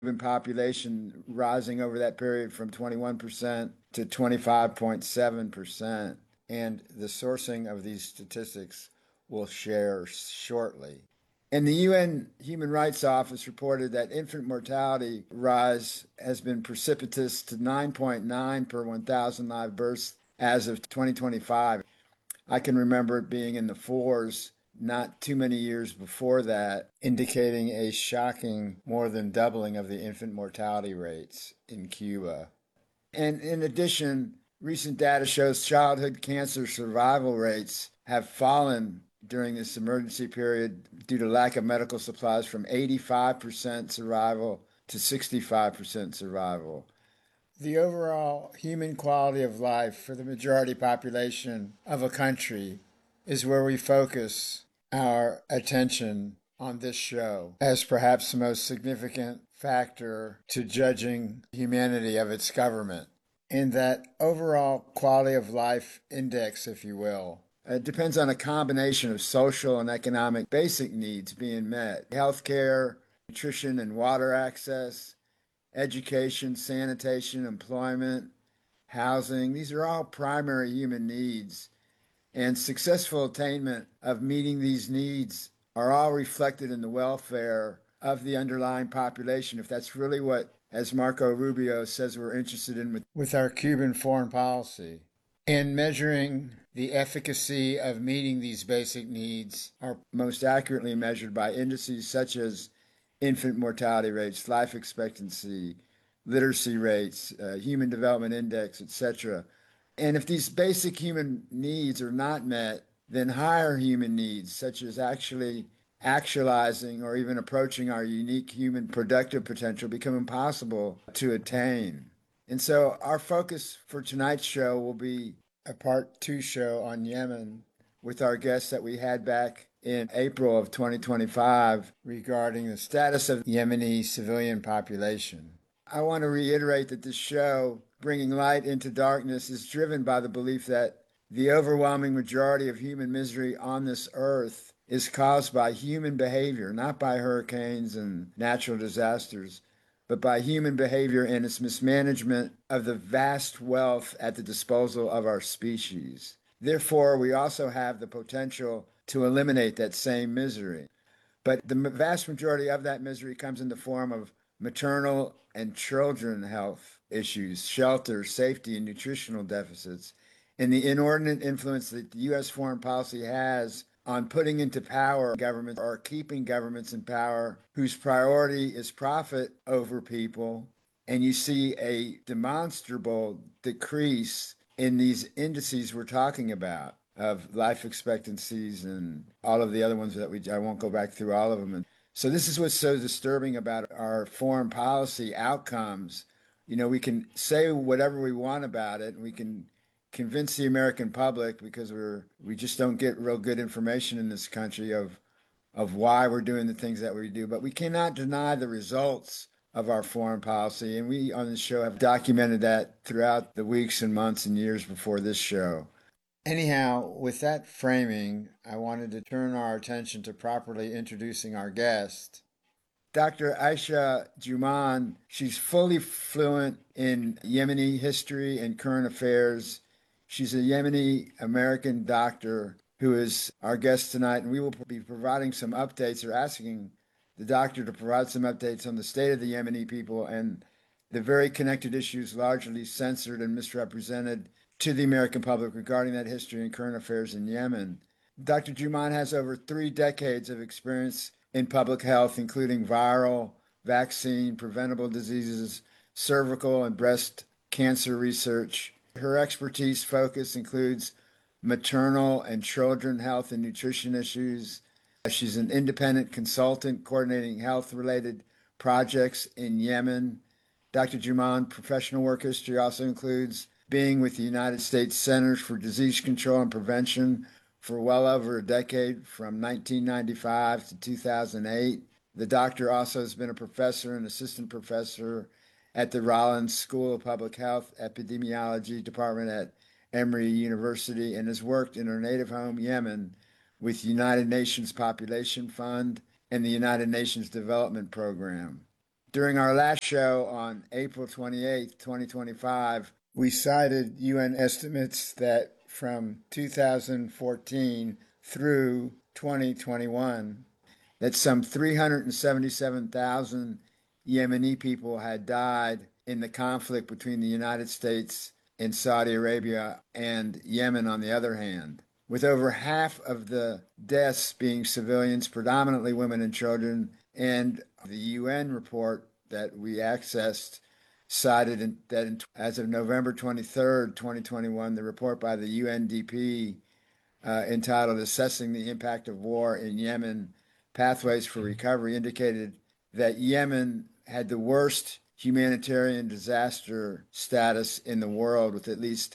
in population rising over that period from 21% to 25.7%. And the sourcing of these statistics we'll share shortly. And the UN Human Rights Office reported that infant mortality rise has been precipitous to 9.9 per 1,000 live births as of 2025. I can remember it being in the fours not too many years before that, indicating a shocking more than doubling of the infant mortality rates in Cuba. And in addition, recent data shows childhood cancer survival rates have fallen during this emergency period due to lack of medical supplies from 85% survival to 65% survival. The overall human quality of life for the majority population of a country is where we focus our attention on this show as perhaps the most significant factor to judging humanity of its government. And that overall quality of life index, if you will, it depends on a combination of social and economic basic needs being met: healthcare, nutrition and water access, education, sanitation, employment, housing. These are all primary human needs. And successful attainment of meeting these needs are all reflected in the welfare of the underlying population, if that's really what, as Marco Rubio says, we're interested in with our Cuban foreign policy. And measuring the efficacy of meeting these basic needs are most accurately measured by indices such as infant mortality rates, life expectancy, literacy rates, human development index, etc. And if these basic human needs are not met, then higher human needs, such as actualizing or even approaching our unique human productive potential, become impossible to attain. And so our focus for tonight's show will be a part two show on Yemen with our guests that we had back in April of 2025 regarding the status of the Yemeni civilian population. I want to reiterate that this show, Bringing Light into Darkness, is driven by the belief that the overwhelming majority of human misery on this earth is caused by human behavior, not by hurricanes and natural disasters, but by human behavior and its mismanagement of the vast wealth at the disposal of our species. Therefore, we also have the potential to eliminate that same misery. But the vast majority of that misery comes in the form of maternal and children health issues, shelter, safety, and nutritional deficits, and the inordinate influence that the U.S. foreign policy has on putting into power governments or keeping governments in power whose priority is profit over people. And you see a demonstrable decrease in these indices we're talking about of life expectancies and all of the other ones that I won't go back through all of them. And so this is what's so disturbing about our foreign policy outcomes. You know, we can say whatever we want about it, and we can convince the American public because we just don't get real good information in this country of why we're doing the things that we do. But we cannot deny the results of our foreign policy. And we on this show have documented that throughout the weeks and months and years before this show. Anyhow, with that framing, I wanted to turn our attention to properly introducing our guest. Dr. Aisha Juman, she's fully fluent in Yemeni history and current affairs. She's a Yemeni American doctor who is our guest tonight, and we will be providing some updates or asking the doctor to provide some updates on the state of the Yemeni people and the very connected issues largely censored and misrepresented to the American public regarding that history and current affairs in Yemen. Dr. Juman has over 3 decades of experience in public health, including viral, vaccine, preventable diseases, cervical and breast cancer research. Her expertise focus includes maternal and children health and nutrition issues. She's an independent consultant coordinating health-related projects in Yemen. Dr. Juman professional work history also includes being with the United States Centers for Disease Control and Prevention for well over a decade, from 1995 to 2008. The doctor also has been a professor and assistant professor at the Rollins School of Public Health Epidemiology Department at Emory University and has worked in her native home, Yemen, with United Nations Population Fund and the United Nations Development Program. During our last show on April 28th, 2025, we cited UN estimates that from 2014 through 2021, that some 377,000 Yemeni people had died in the conflict between the United States and Saudi Arabia and Yemen on the other hand, with over half of the deaths being civilians, predominantly women and children. And the UN report that we accessed cited as of November 23rd, 2021, the report by the UNDP entitled Assessing the Impact of War in Yemen Pathways for Recovery indicated that Yemen had the worst humanitarian disaster status in the world, with at least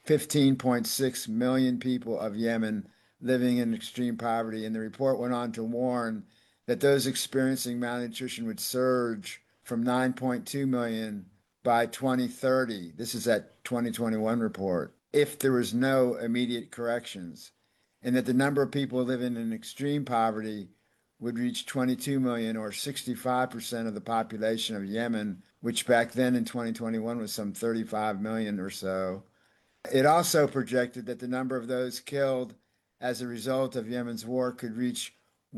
15.6 million people of Yemen living in extreme poverty. And the report went on to warn that those experiencing malnutrition would surge from 9.2 million by 2030. This is that 2021 report, if there was no immediate corrections, and that the number of people living in extreme poverty would reach 22 million, or 65% of the population of Yemen, which back then in 2021 was some 35 million or so. It also projected that the number of those killed as a result of Yemen's war could reach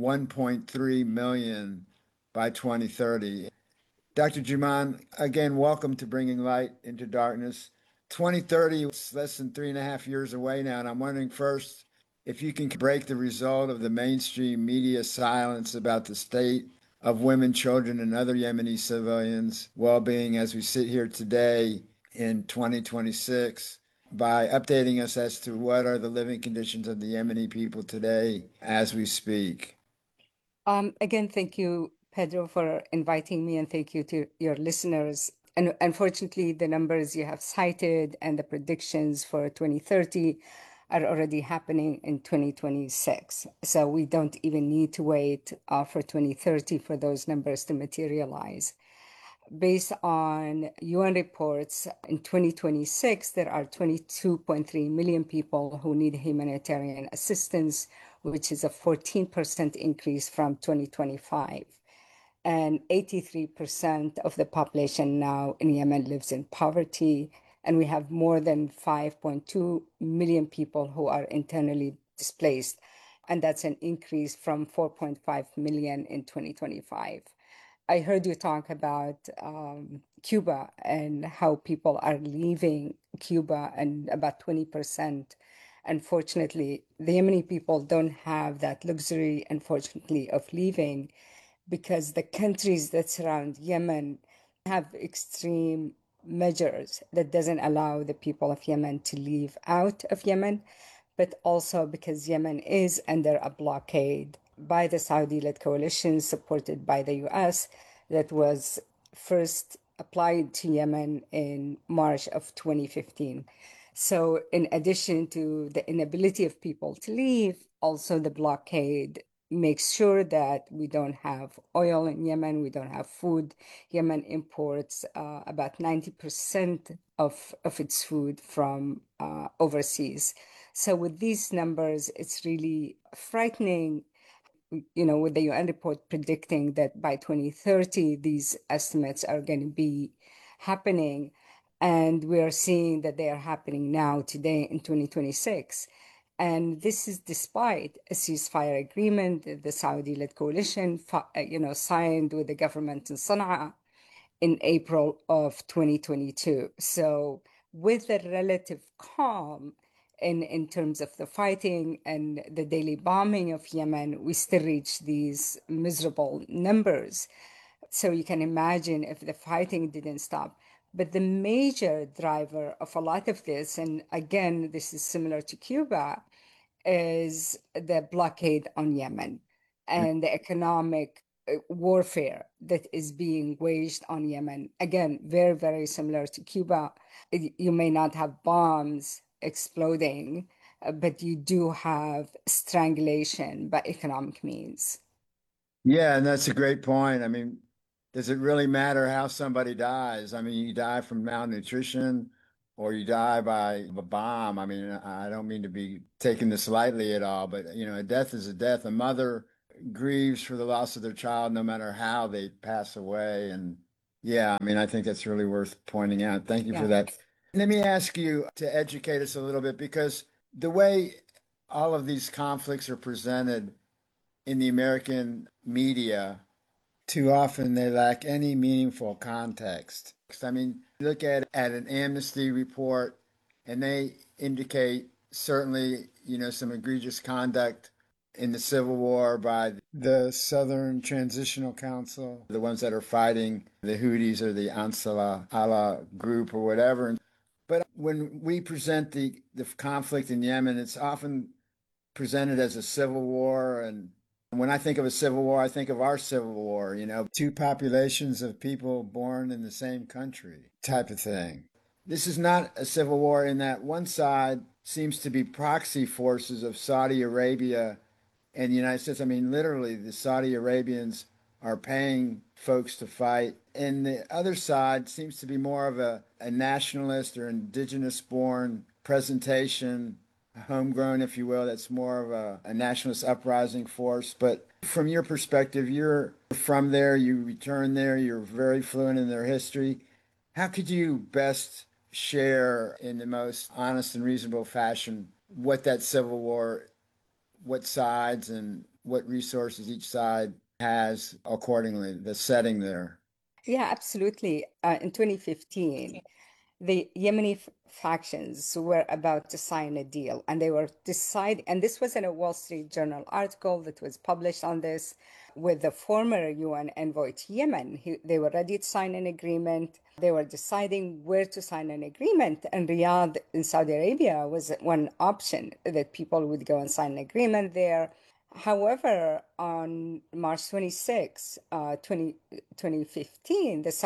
1.3 million by 2030. Dr. Juman, again, welcome to Bringing Light into Darkness. 2030 is less than 3.5 years away now, and I'm wondering first if you can break the result of the mainstream media silence about the state of women, children, and other Yemeni civilians' well-being as we sit here today in 2026 by updating us as to what are the living conditions of the Yemeni people today as we speak. Again, thank you, Pedro, for inviting me, and thank you to your listeners. And unfortunately, the numbers you have cited and the predictions for 2030 are already happening in 2026. So we don't even need to wait for 2030 for those numbers to materialize. Based on UN reports, in 2026, there are 22.3 million people who need humanitarian assistance, which is a 14% increase from 2025. And 83% of the population now in Yemen lives in poverty. And we have more than 5.2 million people who are internally displaced. And that's an increase from 4.5 million in 2025. I heard you talk about Cuba and how people are leaving Cuba, and about 20%. Unfortunately, the Yemeni people don't have that luxury, unfortunately, of leaving, because the countries that surround Yemen have extreme measures that doesn't allow the people of Yemen to leave out of Yemen, but also because Yemen is under a blockade by the Saudi-led coalition supported by the US that was first applied to Yemen in March of 2015. So in addition to the inability of people to leave, also the blockade makes sure that we don't have oil in Yemen, we don't have food. Yemen imports about 90% of its food from overseas. So with these numbers, it's really frightening, with the UN report predicting that by 2030, these estimates are going to be happening. And we are seeing that they are happening now, today in 2026. And this is despite a ceasefire agreement that the Saudi-led coalition, signed with the government in Sana'a in April of 2022. So with the relative calm in terms of the fighting and the daily bombing of Yemen, we still reach these miserable numbers. So you can imagine if the fighting didn't stop. But the major driver of a lot of this, and again, this is similar to Cuba, is the blockade on Yemen and the economic warfare that is being waged on Yemen. Again, very, very similar to Cuba. You may not have bombs exploding, but you do have strangulation by economic means. Yeah, and that's a great point. I mean, does it really matter how somebody dies? I mean, you die from malnutrition or you die by a bomb. I mean, I don't mean to be taking this lightly at all, but a death is a death. A mother grieves for the loss of their child no matter how they pass away. And Yeah, I mean, I think that's really worth pointing out. Thank you for Yeah. that. Let me ask you to educate us a little bit because the way all of these conflicts are presented in the American media, too often they lack any meaningful context. I mean, look at an amnesty report and they indicate certainly, some egregious conduct in the Civil War by the Southern Transitional Council, the ones that are fighting the Houthis or the Ansar Allah group or whatever. But when we present the conflict in Yemen, it's often presented as a civil war. And when I think of a civil war, I think of our civil war, two populations of people born in the same country type of thing. This is not a civil war in that one side seems to be proxy forces of Saudi Arabia and the United States. I mean, literally, the Saudi Arabians are paying folks to fight. And the other side seems to be more of a nationalist or indigenous born presentation, homegrown, if you will. That's more of a nationalist uprising force. But from your perspective, you're from there, you return there, you're very fluent in their history. How could you best share in the most honest and reasonable fashion what that Civil War, what sides and what resources each side has accordingly, the setting there? Yeah, absolutely. In 2015, the Yemeni factions were about to sign a deal, and they were deciding, and this was in a Wall Street Journal article that was published on this with the former UN envoy to Yemen. They were ready to sign an agreement. They were deciding where to sign an agreement, and Riyadh in Saudi Arabia was one option that people would go and sign an agreement there. However, on March 26, 2015, the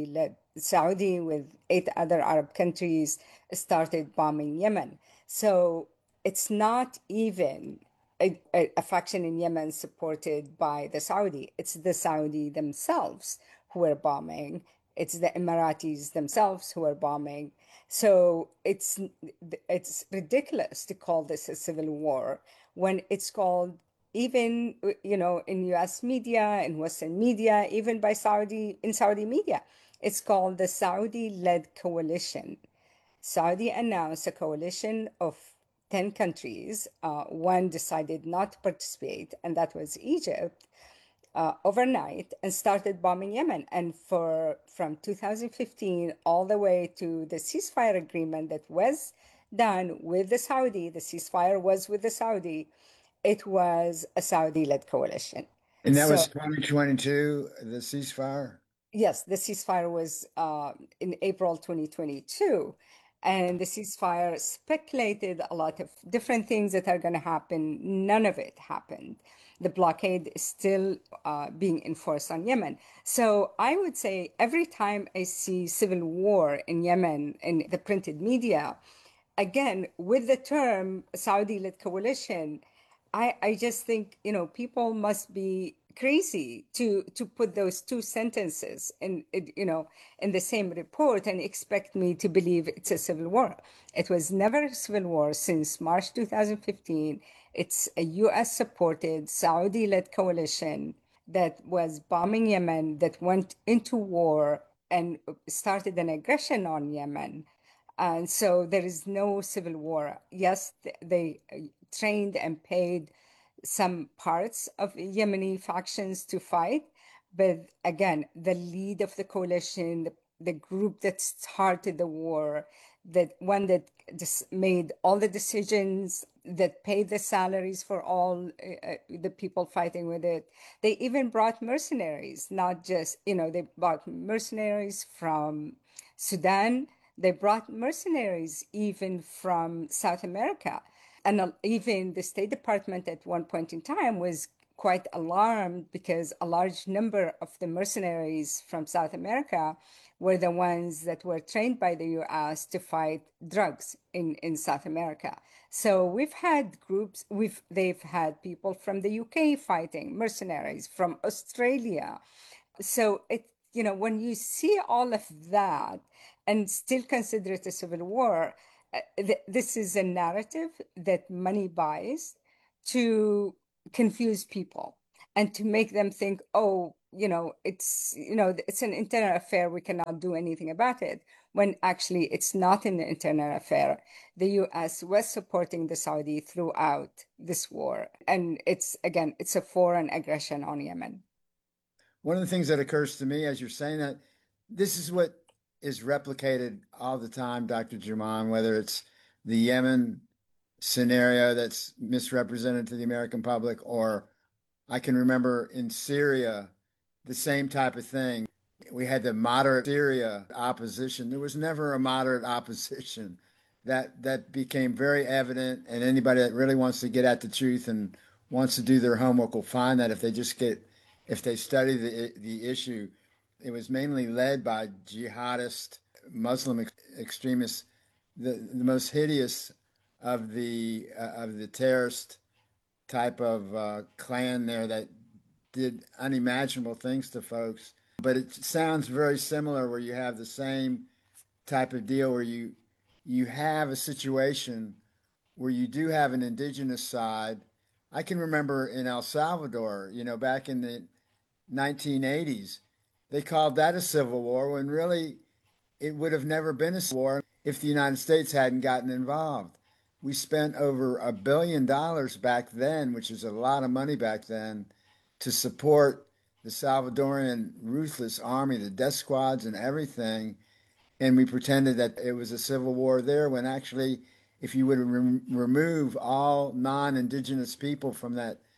Saudi with eight other Arab countries started bombing Yemen. So it's not even a faction in Yemen supported by the Saudi. It's the Saudi themselves who are bombing. It's the Emiratis themselves who are bombing. So it's ridiculous to call this a civil war when it's called, even in US media, in Western media, even by Saudi media, it's called the Saudi-led coalition. Saudi announced a coalition of 10 countries. One decided not to participate, and that was Egypt, overnight, and started bombing Yemen. And from 2015 all the way to the ceasefire agreement that was done with the ceasefire was with the Saudi. It was a Saudi-led coalition. And that So was 2022, the ceasefire. yes, the ceasefire was in April 2022. And the ceasefire speculated a lot of different things that are going to happen. None of it happened. The blockade is still being enforced on Yemen. So I would say every time I see civil war in Yemen in the printed media, again, with the term Saudi-led coalition, I just think, people must be crazy to put those two sentences in the same report and expect me to believe it's a civil war. It was never a civil war since March 2015. It's a US supported Saudi-led coalition that was bombing Yemen, that went into war and started an aggression on Yemen. And so there is no civil war. Yes, they trained and paid some parts of Yemeni factions to fight, but again, the lead of the coalition, the group that started the war, that one that just made all the decisions, that paid the salaries for all the people fighting with it. They even brought mercenaries, not just, they brought mercenaries from Sudan. They brought mercenaries even from South America. And even the State Department at one point in time was quite alarmed because a large number of the mercenaries from South America were the ones that were trained by the US to fight drugs in South America. So we've had groups, they've had people from the UK fighting, mercenaries from Australia. So when you see all of that and still consider it a civil war, this is a narrative that money buys to confuse people and to make them think, oh, it's an internal affair. We cannot do anything about it. When actually it's not an internal affair. The U.S. was supporting the Saudi throughout this war. And it's a foreign aggression on Yemen. One of the things that occurs to me as you're saying that, this is what is replicated all the time, Dr. Juman, whether it's the Yemen scenario that's misrepresented to the American public, or I can remember in Syria, the same type of thing. We had the moderate Syria opposition. There was never a moderate opposition. That became very evident, and anybody that really wants to get at the truth and wants to do their homework will find that if they study the issue. It was mainly led by jihadist Muslim extremists, the most hideous of the terrorist type of clan there that did unimaginable things to folks. But it sounds very similar, where you have the same type of deal where you have a situation where you do have an indigenous side. I can remember in El Salvador, back in the 1980s, they called that a civil war when really it would have never been a civil war if the United States hadn't gotten involved. We spent over $1 billion back then, which is a lot of money back then, to support the Salvadorian ruthless army, the death squads and everything. And we pretended that it was a civil war there, when actually, if you would remove all non-indigenous people from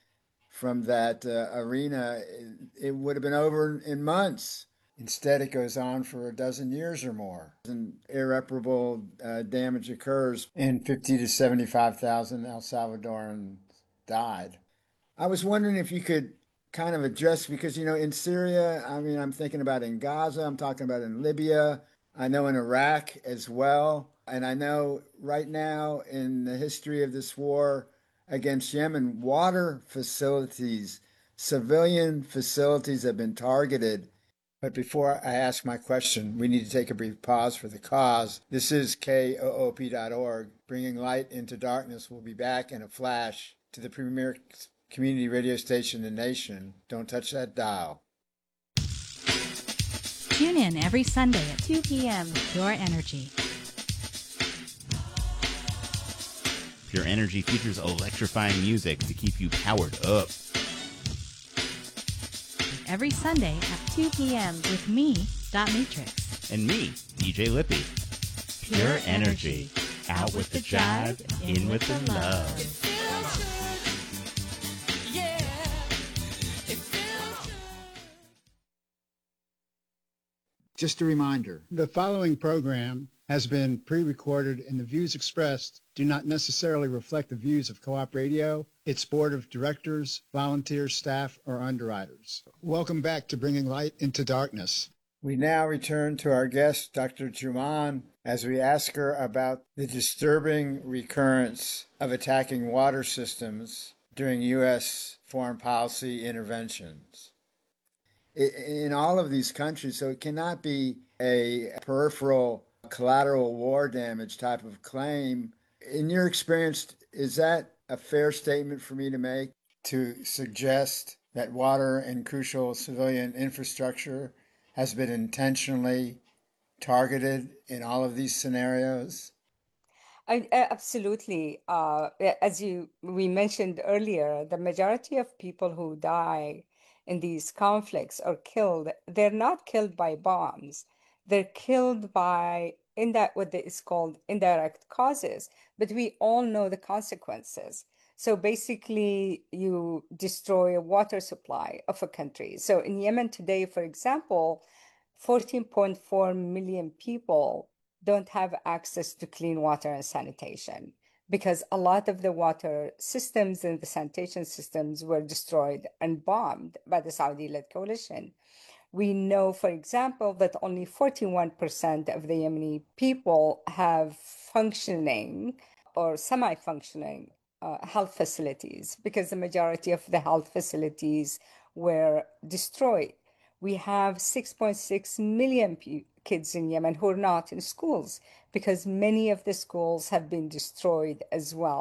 that arena, it would have been over in months. Instead, it goes on for a dozen years or more, and irreparable damage occurs, and 50 to 75,000 El Salvadorans died. I was wondering if you could kind of address, because in Syria, I mean, I'm thinking about in Gaza, I'm talking about in Libya, I know in Iraq as well, and I know right now in the history of this war against Yemen, water facilities, civilian facilities have been targeted. But before I ask my question, we need to take a brief pause for the cause. This is KOOP.org, bringing light into darkness. We'll be back in a flash to the premier community radio station in the nation. Don't touch that dial. Tune in every Sunday at 2 p.m. Pure Energy. Pure Energy features electrifying music to keep you powered up. Every Sunday at 2 p.m. with me, Dot Matrix. And me, DJ Lippy. Pure Energy. Out with the jive, in with the love. Just a reminder, the following program has been pre-recorded, and the views expressed do not necessarily reflect the views of Co-op Radio, its board of directors, volunteers, staff, or underwriters. Welcome back to Bringing Light into Darkness. We now return to our guest, Dr. Juman, as we ask her about the disturbing recurrence of attacking water systems during U.S. foreign policy interventions in all of these countries. So it cannot be a peripheral collateral war damage type of claim. In your experience, is that a fair statement for me to make, to suggest that water and crucial civilian infrastructure has been intentionally targeted in all of these scenarios? Absolutely. As we mentioned earlier, the majority of people who die in these conflicts are killed. They're not killed by bombs. They're killed by what is called indirect causes. But we all know the consequences. So basically, you destroy a water supply of a country. So in Yemen today, for example, 14.4 million people don't have access to clean water and sanitation, because a lot of the water systems and the sanitation systems were destroyed and bombed by the Saudi-led coalition. We know, for example, that only 41% of the Yemeni people have functioning or semi-functioning health facilities, because the majority of the health facilities were destroyed. We have 6.6 million kids in Yemen who are not in schools, because many of the schools have been destroyed as well.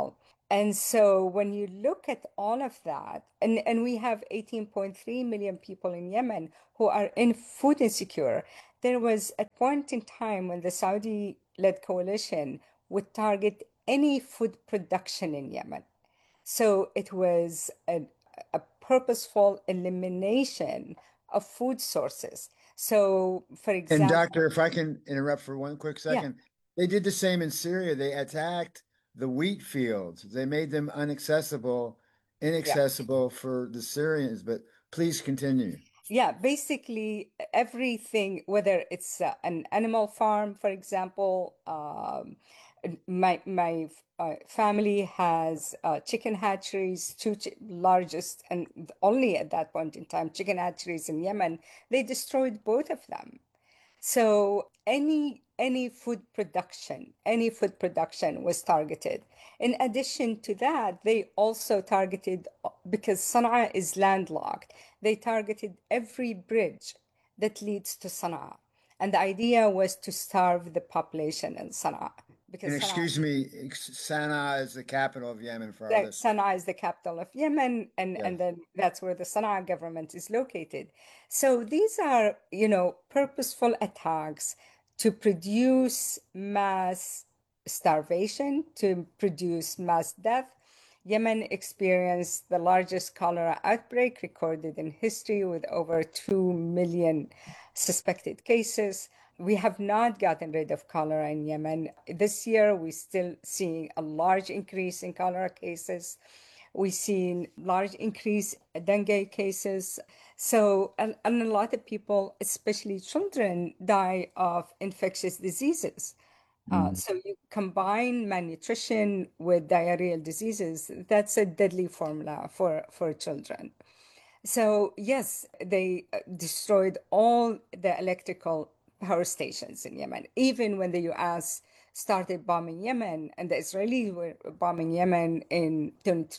And so when you look at all of that, and we have 18.3 million people in Yemen who are in food insecure, there was a point in time when the Saudi-led coalition would target any food production in Yemen. So it was a purposeful elimination of food sources. So, for And example, doctor, if I can interrupt for one quick yeah, second, they did the same in Syria. They attacked the wheat fields. They made them yeah. inaccessible for the Syrians. But please continue. Yeah, basically everything, whether it's an animal farm, for example, my family has chicken hatcheries, two largest and only at that point in time chicken hatcheries in Yemen. They destroyed both of them. So any food production was targeted. In addition to that, they also targeted, because Sana'a is landlocked, they targeted every bridge that leads to Sana'a. And the idea was to starve the population in Sana'a And because excuse me, Sana'a is the capital of Yemen for our listeners. Sana'a is the capital of Yemen, Yes. and then that's where the Sana'a government is located. So these are, purposeful attacks to produce mass starvation, to produce mass death. Yemen experienced the largest cholera outbreak recorded in history with over 2 million suspected cases. We have not gotten rid of cholera in Yemen. This year, we're still seeing a large increase in cholera cases. We've seen large increase in dengue cases. So, and a lot of people, especially children, die of infectious diseases. Mm. So you combine malnutrition with diarrheal diseases, that's a deadly formula for children. So, yes, they destroyed all the electrical power stations in Yemen. Even when the US started bombing Yemen and the Israelis were bombing Yemen in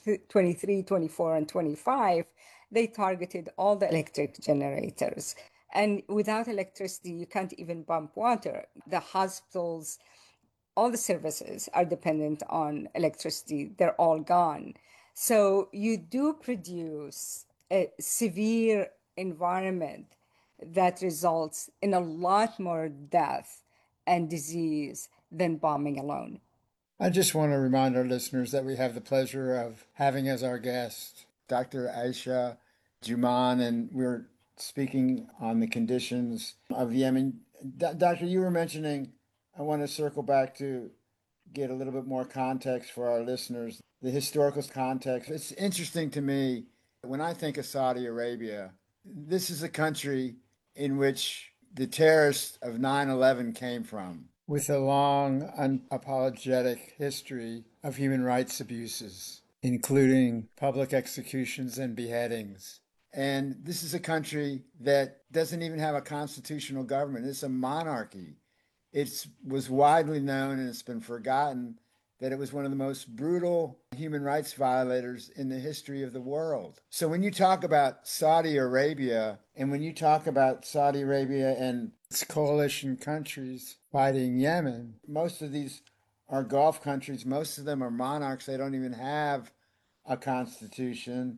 23, 24, and 25, they targeted all the electric generators. And without electricity, you can't even pump water. The hospitals, all the services are dependent on electricity, they're all gone. So you do produce a severe environment that results in a lot more death and disease than bombing alone. I just want to remind our listeners that we have the pleasure of having as our guest Dr. Aisha Juman, and we're speaking on the conditions of Yemen. Doctor, you were mentioning, I want to circle back to get a little bit more context for our listeners, the historical context. It's interesting to me when I think of Saudi Arabia, this is a country in which the terrorists of 9/11 came from, with a long, unapologetic history of human rights abuses, including public executions and beheadings. And this is a country that doesn't even have a constitutional government. It's a monarchy. It was widely known, and it's been forgotten, that it was one of the most brutal human rights violators in the history of the world. So when you talk about Saudi Arabia, and when you talk about Saudi Arabia and its coalition countries fighting Yemen, most of these are Gulf countries. Most of them are monarchs. They don't even have a constitution.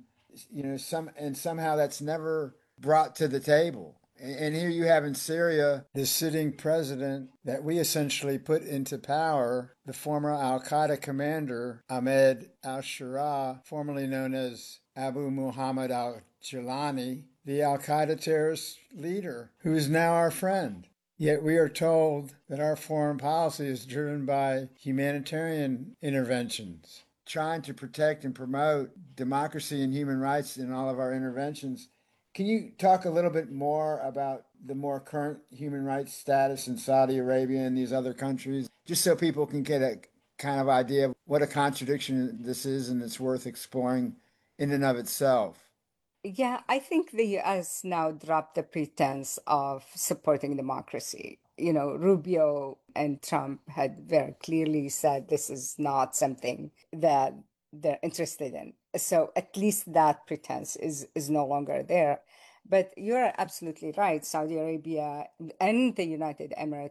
Somehow that's never brought to the table. And here you have in Syria the sitting president that we essentially put into power, the former Al Qaeda commander, Ahmed al Shara, formerly known as Abu Muhammad al Jilani, the Al Qaeda terrorist leader, who is now our friend. Yet we are told that our foreign policy is driven by humanitarian interventions, trying to protect and promote democracy and human rights in all of our interventions. Can you talk a little bit more about the more current human rights status in Saudi Arabia and these other countries, just so people can get a kind of idea of what a contradiction this is and it's worth exploring in and of itself? Yeah, I think the US now dropped the pretense of supporting democracy. Rubio and Trump had very clearly said this is not something that they're interested in. So at least that pretense is no longer there. But you're absolutely right. Saudi Arabia and the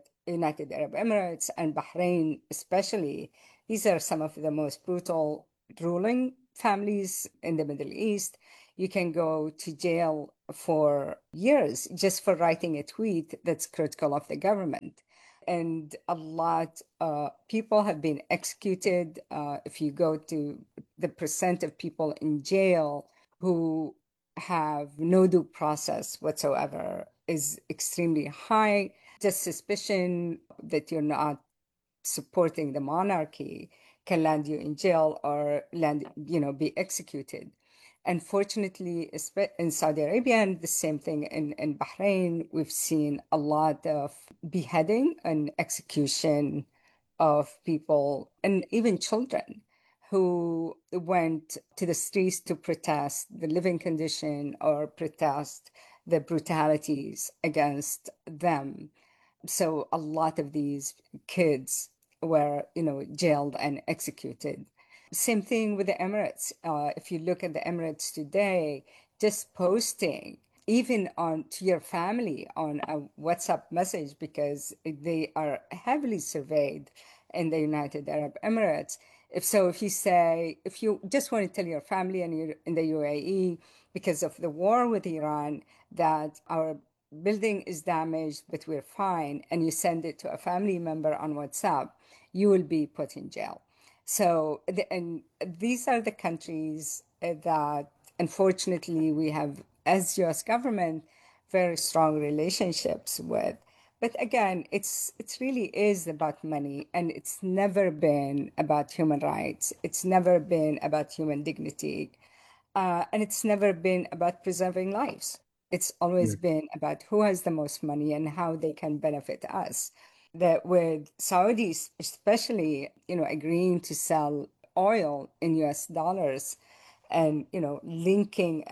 United Arab Emirates and Bahrain especially, these are some of the most brutal ruling families in the Middle East. You can go to jail for years just for writing a tweet that's critical of the government. And a lot of people have been executed. If you go to the percent of people in jail who have no due process whatsoever is extremely high. Just suspicion that you're not supporting the monarchy can land you in jail or be executed. Unfortunately, in Saudi Arabia and the same thing in Bahrain, we've seen a lot of beheading and execution of people and even children who went to the streets to protest the living condition or protest the brutalities against them. So a lot of these kids were, jailed and executed. Same thing with the Emirates. If you look at the Emirates today, just posting even on to your family on a WhatsApp message because they are heavily surveyed in the United Arab Emirates. If you just want to tell your family and you're in the UAE because of the war with Iran that our building is damaged, but we're fine, and you send it to a family member on WhatsApp, you will be put in jail. And these are the countries that unfortunately we have, as US government, very strong relationships with. But again, it really is about money, and it's never been about human rights. It's never been about human dignity, and it's never been about preserving lives. It's always been about who has the most money and how they can benefit us. That with Saudis, especially, agreeing to sell oil in US dollars and, linking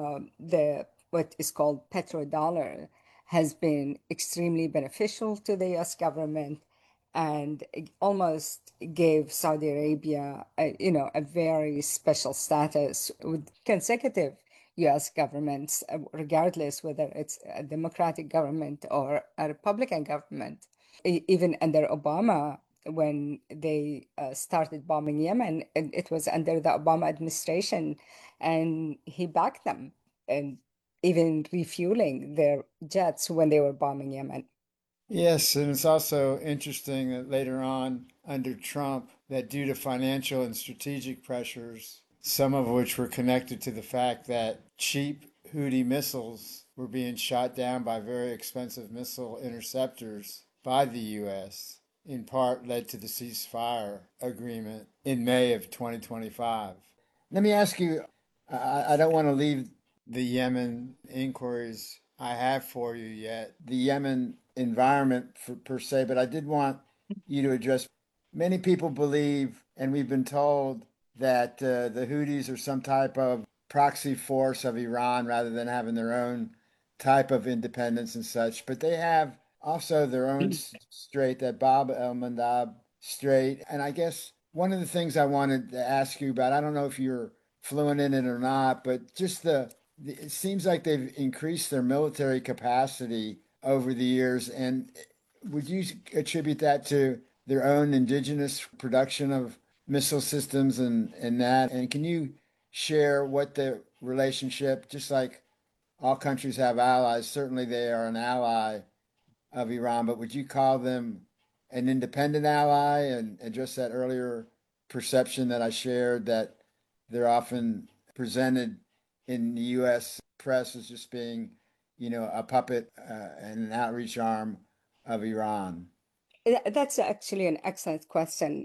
the what is called petrodollar has been extremely beneficial to the US government and it almost gave Saudi Arabia, a very special status with consecutive U.S. governments, regardless whether it's a Democratic government or a Republican government. Even under Obama, when they started bombing Yemen, and it was under the Obama administration, and he backed them, and even refueling their jets when they were bombing Yemen. Yes, and it's also interesting that later on under Trump, that due to financial and strategic pressures, some of which were connected to the fact that cheap Houthi missiles were being shot down by very expensive missile interceptors by the U.S., in part led to the ceasefire agreement in May of 2025. Let me ask you, I don't want to leave the Yemen inquiries I have for you yet, the Yemen environment per se, but I did want you to address. Many people believe, and we've been told, that the Houthis are some type of proxy force of Iran rather than having their own type of independence and such. But they have also their own strait, that Bab el Mandab Strait. And I guess one of the things I wanted to ask you about, I don't know if you're fluent in it or not, but just it seems like they've increased their military capacity over the years. And would you attribute that to their own indigenous production of missile systems and that? And can you share what the relationship, just like all countries have allies, certainly they are an ally of Iran, but would you call them an independent ally and address that earlier perception that I shared that they're often presented in the U.S. press as just being, a puppet and an outreach arm of Iran? That's actually an excellent question.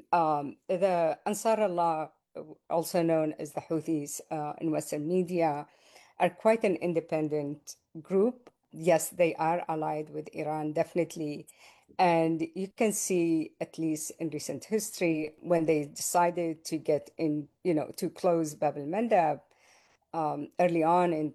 The Ansar Allah, also known as the Houthis in Western media, are quite an independent group. Yes, they are allied with Iran, definitely. And you can see, at least in recent history, when they decided to get in, to close Bab el Mandab, early on in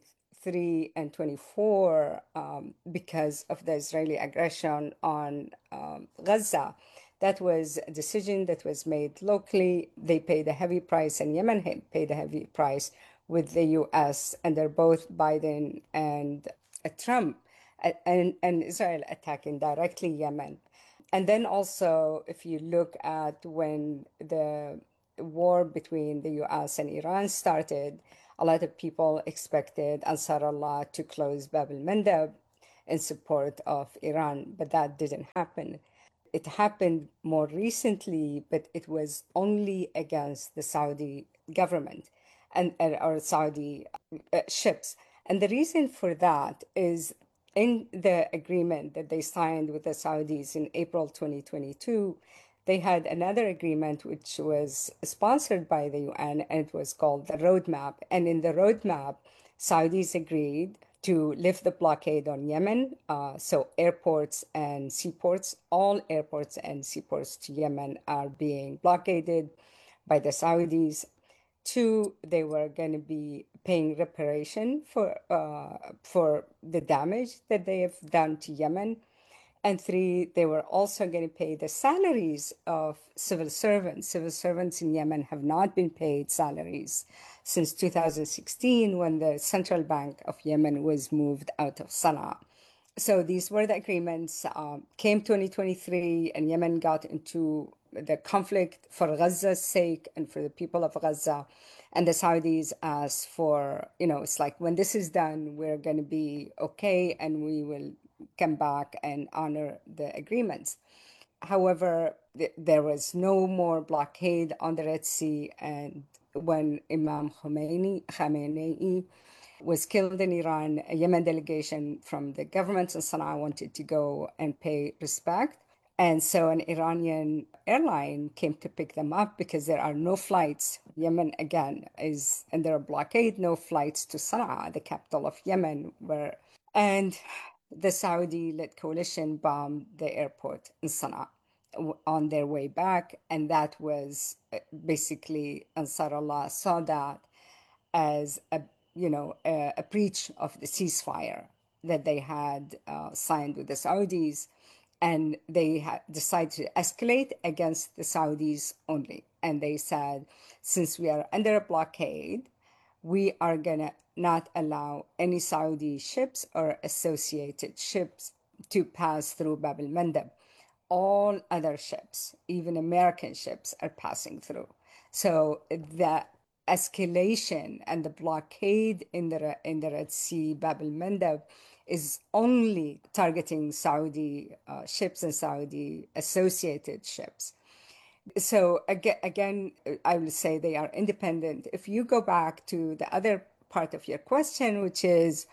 23 and 24 because of the Israeli aggression on Gaza. That was a decision that was made locally. They paid a heavy price, and Yemen paid a heavy price with the US under both Biden and Trump, and Israel attacking directly Yemen. And then also, if you look at when the war between the US and Iran started, a lot of people expected Ansar Allah to close Bab el Mandeb in support of Iran, but that didn't happen. It happened more recently, but it was only against the Saudi government and or Saudi ships. And the reason for that is in the agreement that they signed with the Saudis in April 2022, they had another agreement which was sponsored by the UN, and it was called the Roadmap. And in the Roadmap, Saudis agreed to lift the blockade on Yemen. So airports and seaports, all airports and seaports to Yemen are being blockaded by the Saudis. Two, they were going to be paying reparation for the damage that they have done to Yemen. And three, they were also going to pay the salaries of civil servants. Civil servants in Yemen have not been paid salaries since 2016 when the Central Bank of Yemen was moved out of Sana'a. So these were the agreements. Came 2023, and Yemen got into the conflict for Gaza's sake and for the people of Gaza. And the Saudis asked for, it's like, when this is done, we're going to be okay and we will come back and honor the agreements. However, there was no more blockade on the Red Sea. And when Imam Khamenei was killed in Iran, a Yemen delegation from the government in Sana'a wanted to go and pay respect. And so an Iranian airline came to pick them up because there are no flights. Yemen, again, is under a blockade, no flights to Sana'a, the capital of Yemen, and the Saudi-led coalition bombed the airport in Sana'a on their way back. And that was basically Ansar Allah saw that as a breach of the ceasefire that they had signed with the Saudis. And they decided to escalate against the Saudis only. And they said, since we are under a blockade, we are going to not allow any Saudi ships or associated ships to pass through Bab el Mandeb. All other ships, even American ships, are passing through. So the escalation and the blockade in the Red Sea, Bab el Mandeb, is only targeting Saudi ships and Saudi associated ships. So again, I will say they are independent. If you go back to the other part of your question, which is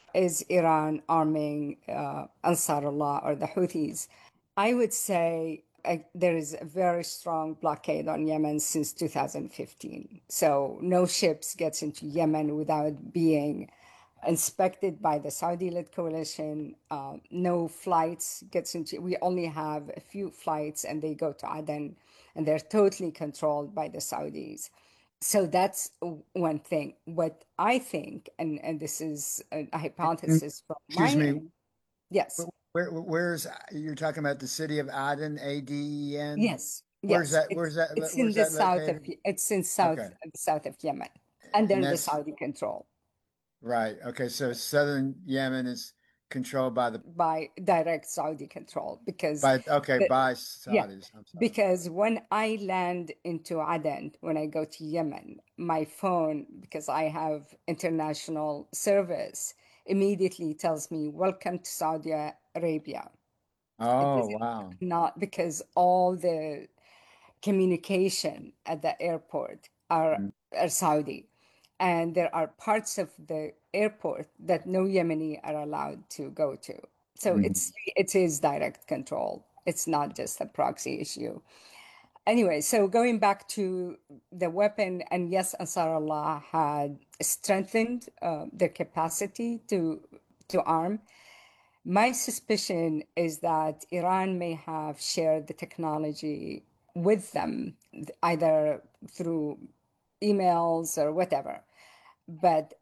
Iran arming Ansar Allah or the Houthis? I would say there is a very strong blockade on Yemen since 2015. So no ships gets into Yemen without being inspected by the Saudi-led coalition. No flights gets into. We only have a few flights, and they go to Aden, and they're totally controlled by the Saudis. So that's one thing. What I think, and this is a hypothesis from my Excuse me. end. Yes. Where's you're talking about the city of Aden, Aden? Yes. Where's Yes. that? Where's that? It's in Where's the that south of. located? It's in Okay, the south of Yemen, and under the that's Saudi control. right. Okay, so southern Yemen is controlled by By direct Saudi control, because the, by yeah, Saudis. I'm sorry. because when I land into Aden, when I go to Yemen, my phone, because I have international service, immediately tells me, "Welcome to Saudi Arabia." It Oh, doesn't wow. not because all the communication at the airport are Saudi. And there are parts of the airport that no Yemeni are allowed to go to. So Mhm. it is direct control. It's not just a proxy issue. Anyway, so going back to the weapon, and yes, Ansar Allah had strengthened their capacity to arm. My suspicion is that Iran may have shared the technology with them, either through emails or whatever. But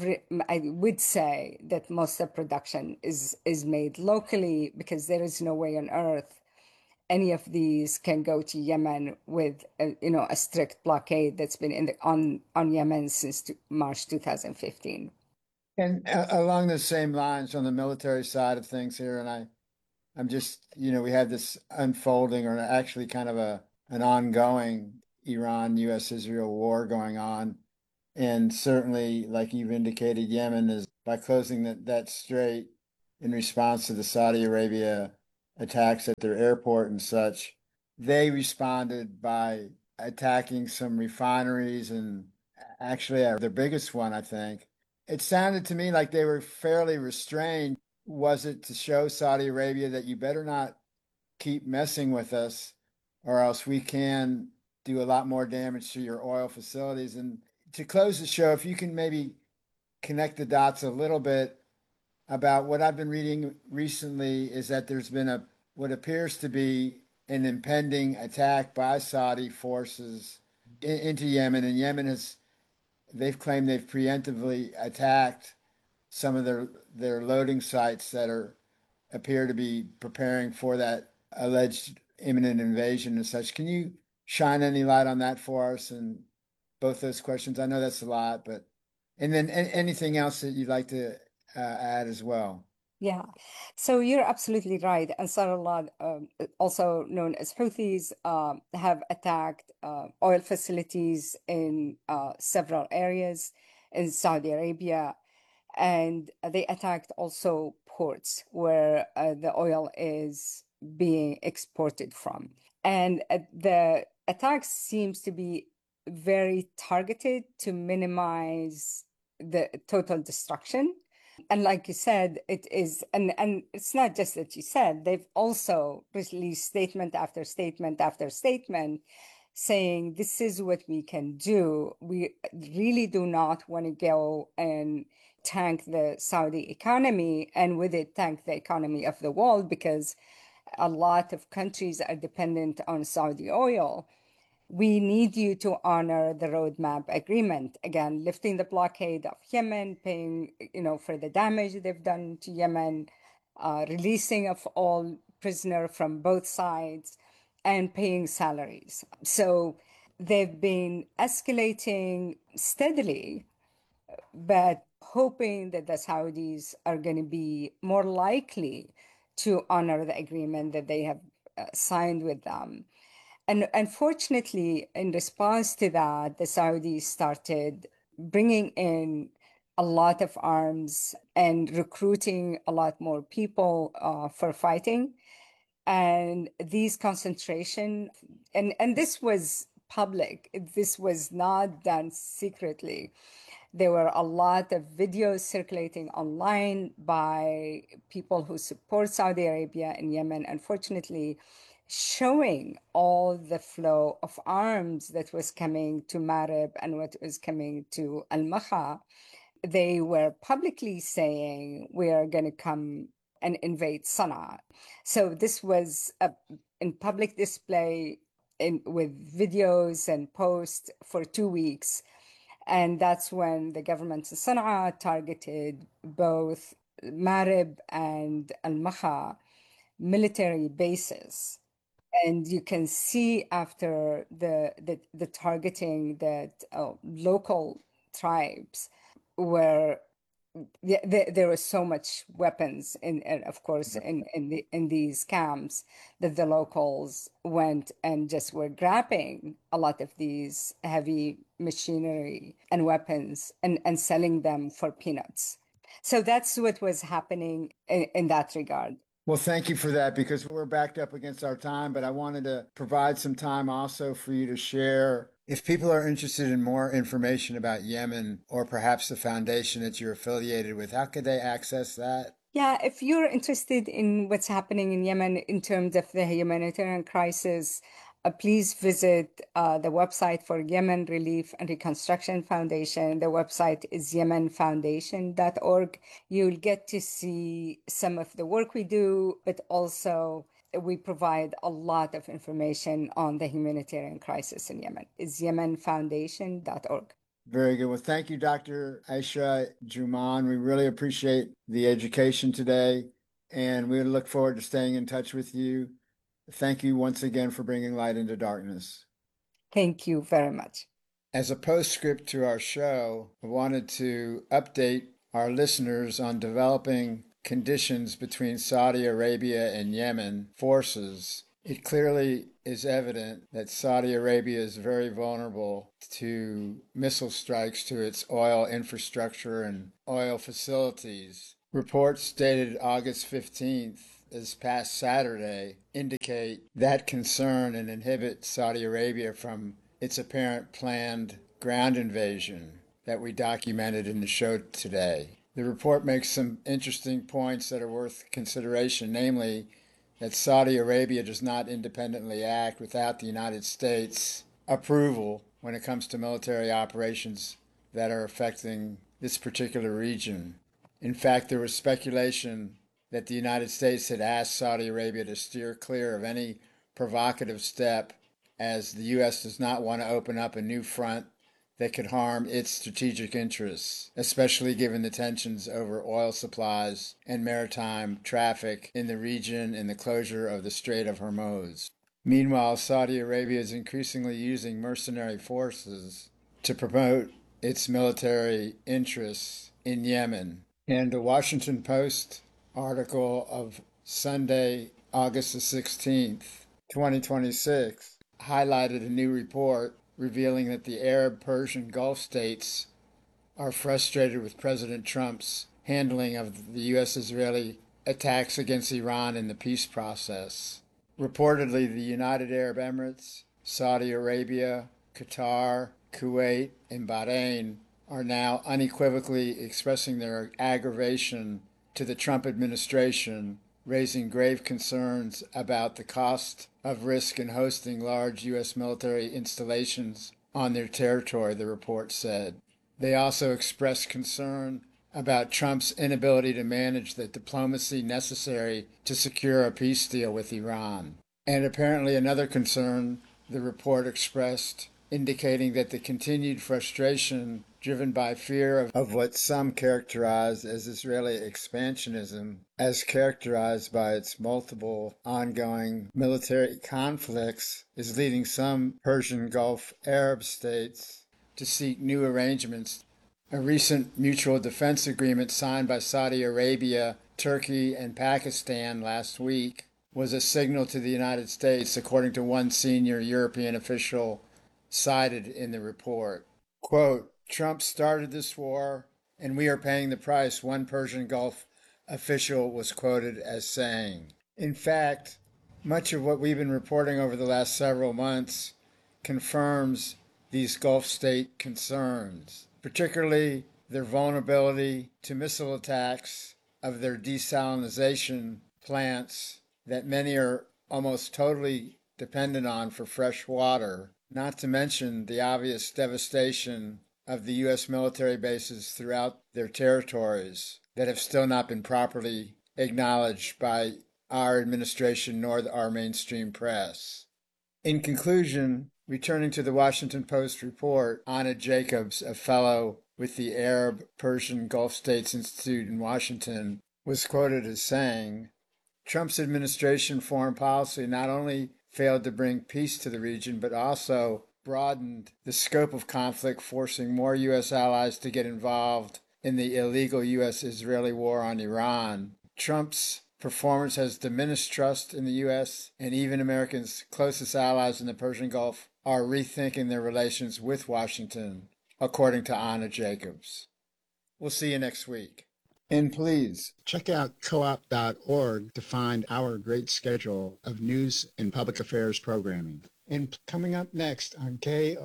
I would say that most of production is made locally, because there is no way on earth any of these can go to Yemen with a strict blockade that's been on Yemen since March 2015. And along the same lines on the military side of things here, and I'm just, we have this unfolding or actually kind of an ongoing Iran-U.S.-Israel war going on. And certainly, like you've indicated, Yemen is by closing that strait in response to the Saudi Arabia attacks at their airport and such. They responded by attacking some refineries and actually their biggest one, I think. It sounded to me like they were fairly restrained. Was it to show Saudi Arabia that you better not keep messing with us or else we can do a lot more damage to your oil facilities? And to close the show, if you can maybe connect the dots a little bit about what I've been reading recently is that there's been what appears to be an impending attack by Saudi forces into Yemen, and they've claimed they've preemptively attacked some of their loading sites that appear to be preparing for that alleged imminent invasion and such. Can you shine any light on that for us and both those questions? I know that's a lot, but and then anything else that you'd like to add as well. Yeah, so you're absolutely right. Ansar Allah, also known as Houthis, have attacked oil facilities in several areas in Saudi Arabia, and they attacked also ports where the oil is being exported from. And the attack seems to be very targeted to minimize the total destruction. And like you said, it is, and it's not just that you said, they've also released statement after statement after statement saying this is what we can do. We really do not want to go and tank the Saudi economy and with it tank the economy of the world because a lot of countries are dependent on Saudi oil. We need you to honor the roadmap agreement. Again, lifting the blockade of Yemen, paying, for the damage they've done to Yemen, releasing of all prisoners from both sides, and paying salaries. So they've been escalating steadily, but hoping that the Saudis are going to be more likely to honor the agreement that they have signed with them. And unfortunately, in response to that, the Saudis started bringing in a lot of arms and recruiting a lot more people for fighting. And these concentration, and this was public, this was not done secretly. There were a lot of videos circulating online by people who support Saudi Arabia and Yemen, unfortunately, showing all the flow of arms that was coming to Marib and what was coming to Al Makha. They were publicly saying, we are going to come and invade Sana'a. So this was in public display with videos and posts for 2 weeks. And that's when the government of Sana'a targeted both Marib and Al Makha military bases. And you can see after the targeting that local tribes were there was so much weapons and of course in these camps that the locals went and just were grabbing a lot of these heavy machinery and weapons and selling them for peanuts. So that's what was happening in that regard. Well, thank you for that because we're backed up against our time, but I wanted to provide some time also for you to share. If people are interested in more information about Yemen or perhaps the foundation that you're affiliated with, how could they access that? Yeah, if you're interested in what's happening in Yemen in terms of the humanitarian crisis, please visit the website for Yemen Relief and Reconstruction Foundation. The website is yemenfoundation.org. You'll get to see some of the work we do, but also we provide a lot of information on the humanitarian crisis in Yemen. It's yemenfoundation.org. Very good. Well, thank you, Dr. Aisha Jumaan. We really appreciate the education today, and we look forward to staying in touch with you. Thank you once again for bringing light into darkness. Thank you very much. As a postscript to our show, I wanted to update our listeners on developing conditions between Saudi Arabia and Yemen forces It clearly is evident that Saudi Arabia is very vulnerable to missile strikes to its oil infrastructure and oil facilities. Reports dated August 15th, this past Saturday, indicate that concern and inhibit Saudi Arabia from its apparent planned ground invasion that we documented in the show today. The report makes some interesting points that are worth consideration, namely that Saudi Arabia does not independently act without the United States' approval when it comes to military operations that are affecting this particular region. In fact, there was speculation that the United States had asked Saudi Arabia to steer clear of any provocative step, as the U.S. does not want to open up a new front that could harm its strategic interests, especially given the tensions over oil supplies and maritime traffic in the region and the closure of the Strait of Hormuz. Meanwhile, Saudi Arabia is increasingly using mercenary forces to promote its military interests in Yemen. And the Washington Post article of Sunday, August the 16th, 2026, highlighted a new report revealing that the Arab Persian Gulf states are frustrated with President Trump's handling of the U.S.-Israeli attacks against Iran in the peace process. Reportedly, the United Arab Emirates, Saudi Arabia, Qatar, Kuwait, and Bahrain are now unequivocally expressing their aggravation to the Trump administration, raising grave concerns about the cost of risk in hosting large U.S. military installations on their territory, the report said. They also expressed concern about Trump's inability to manage the diplomacy necessary to secure a peace deal with Iran. And apparently another concern the report expressed, indicating that the continued frustration driven by fear of what some characterize as Israeli expansionism, as characterized by its multiple ongoing military conflicts, is leading some Persian Gulf Arab states to seek new arrangements. A recent mutual defense agreement signed by Saudi Arabia, Turkey, and Pakistan last week was a signal to the United States, according to one senior European official cited in the report. Quote, Trump started this war, and we are paying the price, one Persian Gulf official was quoted as saying. In fact, much of what we've been reporting over the last several months confirms these Gulf state concerns, particularly their vulnerability to missile attacks of their desalination plants that many are almost totally dependent on for fresh water, not to mention the obvious devastation of the U.S. military bases throughout their territories that have still not been properly acknowledged by our administration nor our mainstream press. In conclusion, returning to the Washington Post report, Anna Jacobs, a fellow with the Arab Persian Gulf States Institute in Washington, was quoted as saying, Trump's administration foreign policy not only failed to bring peace to the region, but also broadened the scope of conflict, forcing more U.S. allies to get involved in the illegal U.S.-Israeli war on Iran. Trump's performance has diminished trust in the U.S., and even Americans' closest allies in the Persian Gulf are rethinking their relations with Washington, according to Anna Jacobs. We'll see you next week. And please check out coop.org to find our great schedule of news and public affairs programming. And coming up next on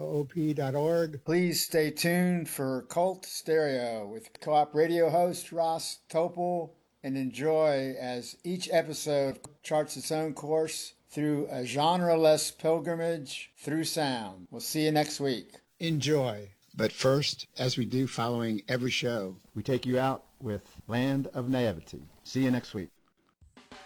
koop.org, please stay tuned for Cult Stereo with Co-op radio host Ross Topol, and enjoy as each episode charts its own course through a genre-less pilgrimage through sound. We'll see you next week. Enjoy. But first, as we do following every show, we take you out with Land of Naivety. See you next week.